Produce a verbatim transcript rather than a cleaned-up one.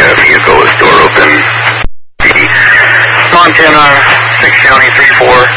uh, vehicle with door open. The Montana six County three four